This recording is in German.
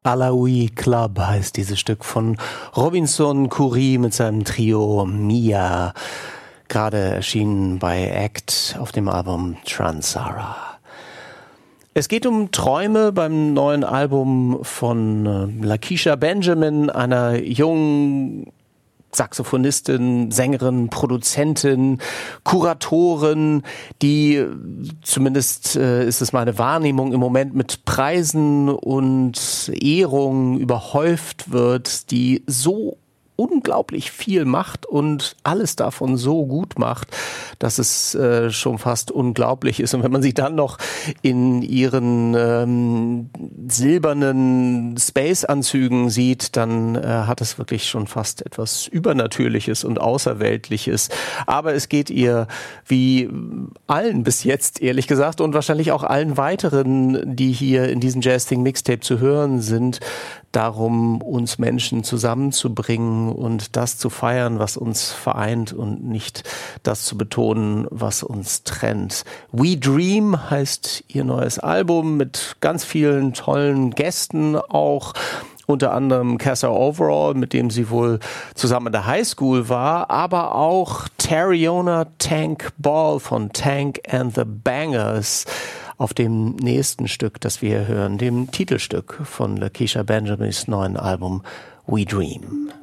Alaoui Club heißt dieses Stück von Robinson Khoury mit seinem Trio Mia. Gerade erschienen bei ACT auf dem Album Transara. Es geht um Träume beim neuen Album von Lakeisha Benjamin, einer jungen Saxophonistin, Sängerin, Produzentin, Kuratorin, die, zumindest ist es meine Wahrnehmung, im Moment mit Preisen und Ehrungen überhäuft wird, die so unglaublich viel macht und alles davon so gut macht, dass es schon fast unglaublich ist. Und wenn man sie dann noch in ihren silbernen Space-Anzügen sieht, dann hat es wirklich schon fast etwas Übernatürliches und Außerweltliches. Aber es geht ihr, wie allen bis jetzt, ehrlich gesagt, und wahrscheinlich auch allen weiteren, die hier in diesem Jazz-Thing-Mixtape zu hören sind, darum, uns Menschen zusammenzubringen und das zu feiern, was uns vereint und nicht das zu betonen, was uns trennt. We Dream heißt ihr neues Album mit ganz vielen tollen Gästen auch. Unter anderem Casa Overall, mit dem sie wohl zusammen in der Highschool war, aber auch Tariona Tank Ball von Tank and the Bangers auf dem nächsten Stück, das wir hier hören, dem Titelstück von Lakeisha Benjamins neuen Album We Dream.